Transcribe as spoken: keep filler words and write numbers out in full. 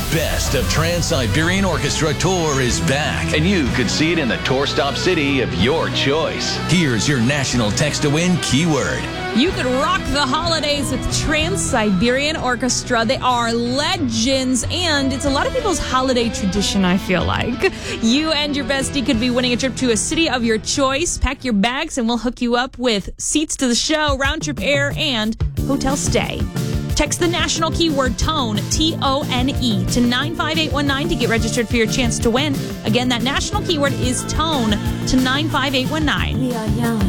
best of Trans-Siberian Orchestra Tour is back. And you could see it in the tour stop city of your choice. Here's your national text to win keyword. You could rock the holidays with Trans-Siberian Orchestra. They are legends, and it's a lot of people's holiday tradition, I feel like. You and your bestie could be winning a trip to a city of your choice. Pack your bags, and we'll hook you up with seats to the show, round-trip air, and hotel stay. Text the national keyword TONE, T O N E, to nine five eight one nine to get registered for your chance to win. Again, that national keyword is TONE to nine five eight one nine. We are young.